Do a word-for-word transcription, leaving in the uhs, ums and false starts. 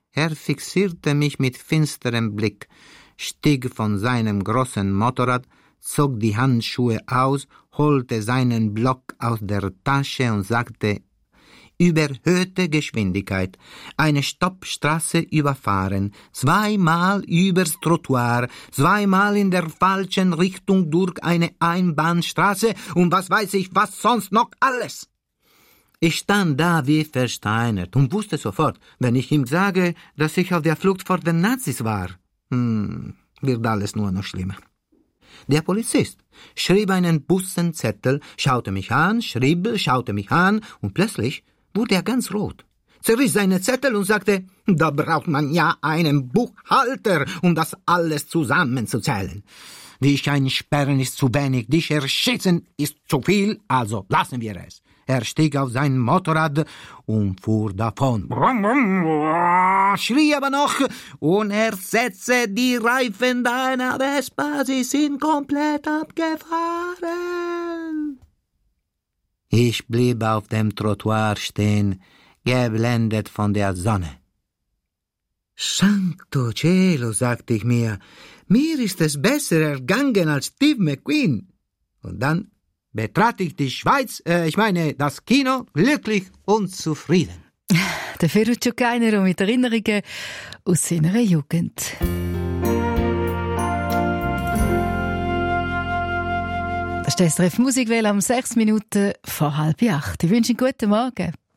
Er fixierte mich mit finsterem Blick, stieg von seinem großen Motorrad, zog die Handschuhe aus, holte seinen Block aus der Tasche und sagte: Überhöhte Geschwindigkeit, eine Stoppstraße überfahren, zweimal übers Trottoir, zweimal in der falschen Richtung durch eine Einbahnstraße und was weiß ich, was sonst noch alles. Ich stand da wie versteinert und wusste sofort, wenn ich ihm sage, dass ich auf der Flucht vor den Nazis war, hm, wird alles nur noch schlimmer. Der Polizist schrieb einen Bussenzettel, schaute mich an, schrieb, schaute mich an und plötzlich wurde er ganz rot, zerriss seine Zettel und sagte, da braucht man ja einen Buchhalter, um das alles zusammenzuzählen. Die Einsperren ist zu wenig, dich erschießen ist zu viel, also lassen wir es. Er stieg auf sein Motorrad und fuhr davon. Schrie aber noch, und er setzte die Reifen deiner Vespa, sie sind komplett abgefahren. Ich blieb auf dem Trottoir stehen, geblendet von der Sonne. Santo Cielo, sagte ich mir, mir ist es besser ergangen als Steve McQueen. Und dann betrat ich die Schweiz, äh, ich meine das Kino, glücklich und zufrieden. Der Ferruccio Kainero mit Erinnerungen aus seiner Jugend. Das ist die S R F Musikwelle am sechs Minuten vor halb acht. Ich wünsche Ihnen guten Morgen.